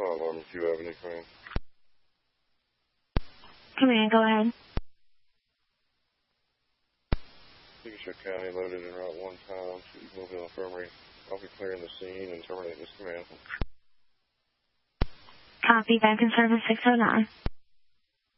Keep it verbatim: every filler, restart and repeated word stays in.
five on Q Avenue, command. Command, go ahead. Chickasha County loaded en route one time to Mobile Infirmary. I'll be clearing the scene and terminate this command. Copy, back in service six oh nine.